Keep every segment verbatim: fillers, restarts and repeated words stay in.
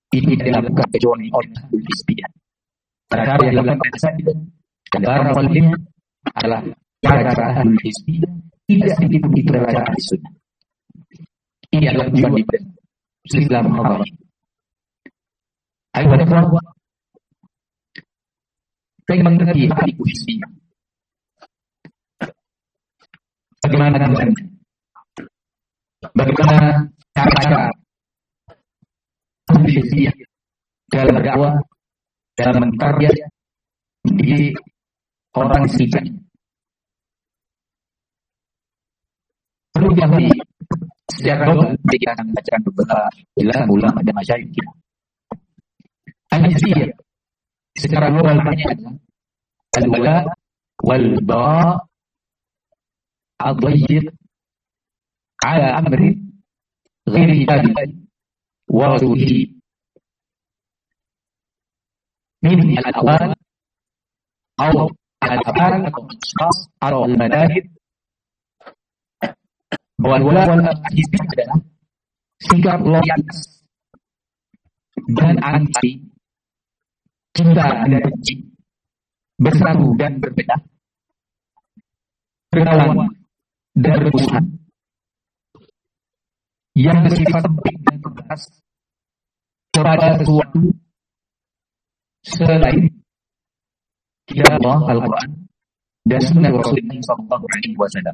ini dilakukan kecuali oleh ahli hizbiyah. Cara yang dilakukan saja dan cara walinya adalah cara-cara ahli hizbiyah, tidak sedikit pun itu cara ahli sunnah. Ini adalah tujuan di Islam Allah. Ayo ikhwan, saya mengerti ahli hizbiyah. Bagaimana caranya? Bagaimana cara-cara ahli hizbiyah dalam berdakwah, dalam mentarbiat menjadi orang hizbiyah. Perlu diketahui secara global, kita akan membacakan beberapa jelasan ulama dan masyayikh kita. Ahli hizbiyah secara global banyak adalah al-wala wal-bara' ad-dayyiq ala amri ghairi hadi wa rasulihi min al-aqwal atau al-af'al atau al-ashkhas atau al-madahib. Wal-wala wal-hizbiyah adalah sikap loyalitas dan anti, cinta dan benci, bersatu dan berbeda, berkawan dan bermusuhan, yang bersifat sempit dan terbatas kepada sesuatu selain kitab Allah, Al-Quran, dan sunnah Rasulullah Sallallahu Alaihi Wasallam.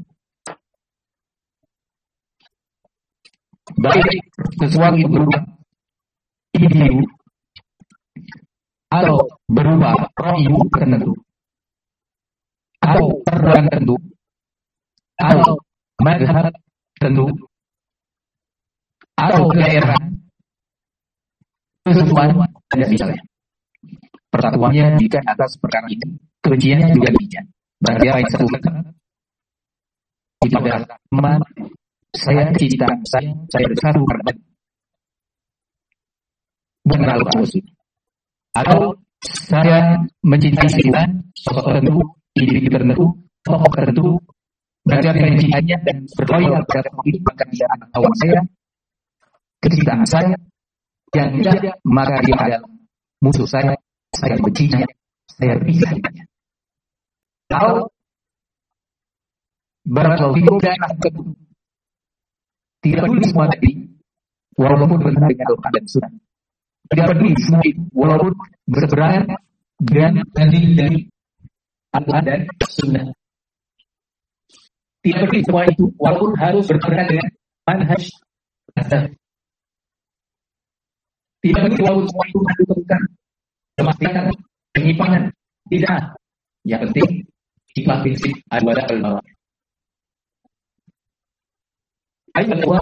Baik sesuatu yang berupa individu atau berupa royu tertentu atau perbuatan tertentu atau mazhab tertentu atau daerah kesesuaian ada misalnya persatuannya jika atas perkara ini, kebenciannya juga demikian. Berarti apa yang satu kata kita teman, saya cinta saya saya bersatu karena bukan hal khusus. Atau saya mencintai sekian sosok tertentu, individu tertentu, tokoh tertentu, berarti saya mencintainya dan berloyal pada tokoh itu, maka dia anak kawan saya, kecintaan saya, yang tidak maka dia adalah musuh saya, saya bencinya, saya pisah dengannya. Atau barakallahu dan tertentu, tidak peduli semua tadi, walaupun benar dengan Al-Quran dan Sunnah. Tidak peduli semua itu, walaupun berseberangan dengan dalil dari Al-Quran dan Sunnah. Tidak peduli semua itu, walaupun harus berpegang dengan manhaj asal. Tidak peduli walaupun semua itu harus tentang kemastian, penyimpangan. Tidak. Yang penting, sifat prinsip al-wala al-bara'. Ayo kedua,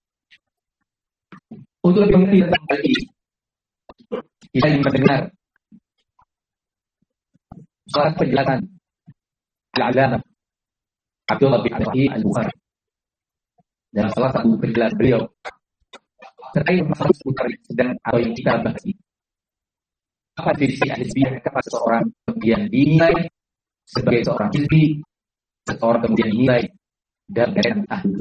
untuk lebih mengerti tentang hal ini, kita ingin mendengar surat penjelasan Al-Allamah Abdullah bin Abdullah Al-Bukhari dan salah satu penjelasan beliau terkait masalah seputar sedang atau yang kita bahas ini. Apa definisi hizbiyah? Apa seseorang kemudian dinilai sebagai seorang hizbi, seseorang kemudian dinilai dan ahli